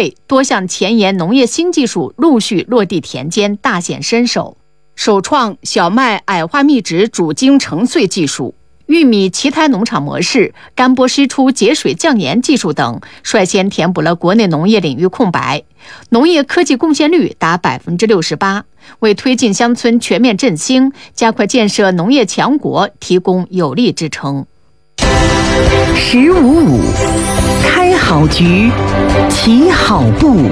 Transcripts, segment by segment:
费，多项前沿农业新技术陆续落地田间，大显身手。首创小麦矮化密植主精成穗技术、玉米齐胎农场模式、干播湿出节水降盐技术等，率先填补了国内农业领域空白，农业科技贡献率达68%，为推进乡村全面振兴、加快建设农业强国提供有力支撑。 1055开好局，起好步。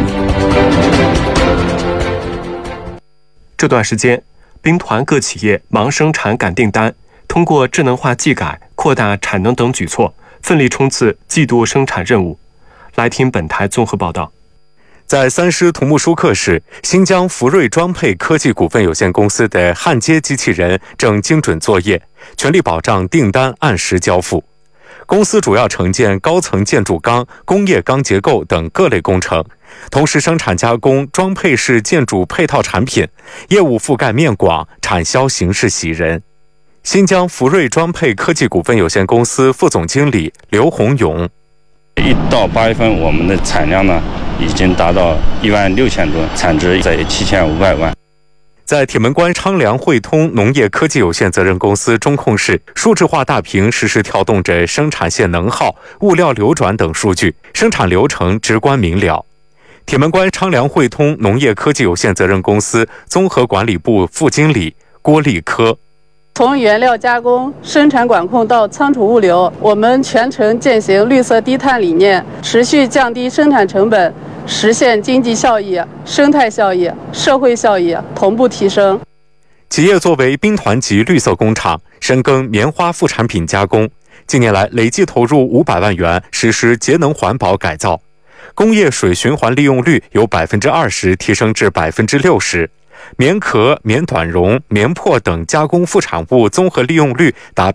这段时间，兵团各企业忙生产赶订单，通过智能化技改、扩大产能等举措，奋力冲刺季度生产任务。来听本台综合报道。 在三师土木舒克市，新疆福瑞装配科技股份有限公司的焊接机器人正精准作业，全力保障订单按时交付。公司主要承建高层建筑钢、工业钢结构等各类工程，同时生产加工装配式建筑配套产品，业务覆盖面广，产销形势喜人。新疆福瑞装配科技股份有限公司副总经理刘洪勇 ：1到8月份，我们的产量呢已经达到16000吨，产值在7500万。 在铁门关昌良汇通农业科技有限责任公司中控室，数字化大屏实时调动着生产线能耗、物料流转等数据，生产流程直观明了。铁门关昌良汇通农业科技有限责任公司综合管理部副经理郭立科： 从原料加工、生产管控到仓储物流，我们全程践行绿色低碳理念，持续降低生产成本，实现经济效益、生态效益、社会效益同步提升。 企业作为兵团级绿色工厂，深耕棉花副产品加工，近年来累计投入500万元实施节能环保改造，工业水循环利用率由20%提升至60%，棉壳、棉短绒、棉破等加工副产物综合利用率达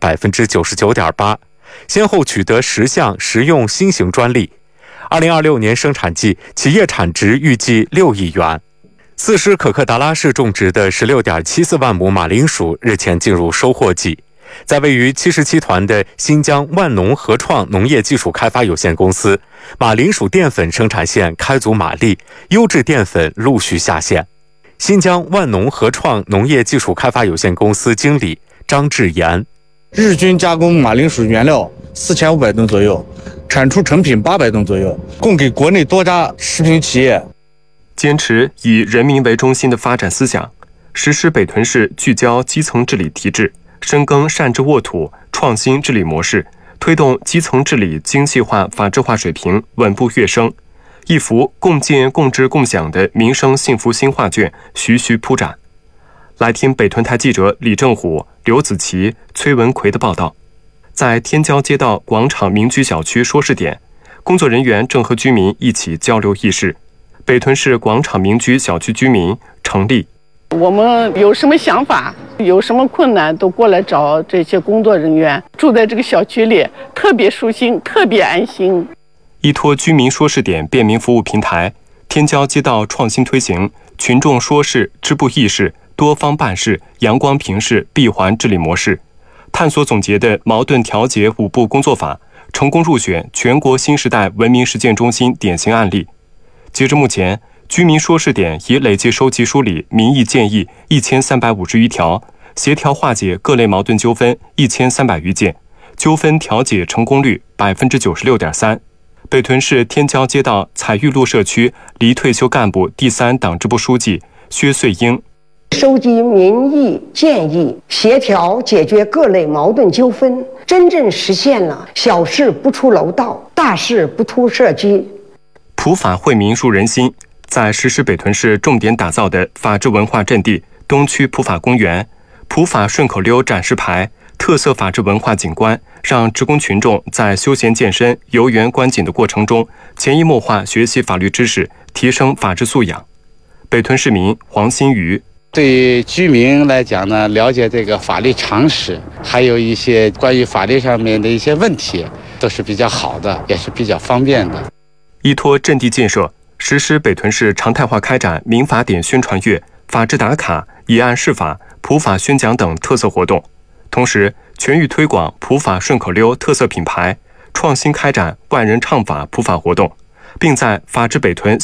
99.8%，先后取得10项实用新型专利。2026年生产季，企业产值预计6亿元。四师可克达拉市种植的16.74万亩马铃薯日前进入收获季，在位于77团的新疆万农合创农业技术开发有限公司，马铃薯淀粉生产线开足马力，优质淀粉陆续下线。新疆万农合创农业技术开发有限公司经理张志言： 日均加工马铃薯原料4500吨左右，产出成品800吨左右，供给国内多家食品企业。 坚持以人民为中心的发展思想，实施北屯市聚焦基层治理体制，深耕善治沃土创新治理模式，推动基层治理精细化、法治化水平稳步跃升。一幅共建共治共享的民生幸福新画卷徐徐铺展。来听北屯台记者李正虎、刘子琪、崔文奎的报道。在天骄街道广场民居小区说事点，工作人员正和居民一起交流议事。北屯市广场民居小区居民程丽： 我们有什么想法，有什么困难，都过来找这些工作人员。住在这个小区里，特别舒心，特别安心。 依托居民说事点便民服务平台，天骄街道创新推行群众说事、支部议事、多方办事、阳光平视闭环治理模式，探索总结的矛盾调解5步工作法，成功入选全国新时代文明实践中心典型案例。截至目前，居民说事点已累计收集梳理民意建议1350余条，协调化解各类矛盾纠纷1300余件，纠纷调解成功率96.3%。北屯市天骄街道彩玉路社区离退休干部第3党支部书记薛穗英： 收集民意建议，协调解决各类矛盾纠纷，真正实现了小事不出楼道，大事不出社区。 普法惠民入人心，在实施北屯市重点打造的法治文化阵地东区普法公园、普法顺口溜展示牌、特色法治文化景观，让职工群众在休闲健身、游园观景的过程中，潜移默化学习法律知识，提升法治素养。北屯市民黄新宇： 对居民来讲呢，了解这个法律常识，还有一些关于法律上面的一些问题，都是比较好的，也是比较方便的。 依托阵地建设，实施北屯市常态化开展民法典宣传月、法治打卡、以案释法、普法宣讲等特色活动，同时全域推广普法顺口溜特色品牌，创新开展万人唱法普法活动，并在法治北屯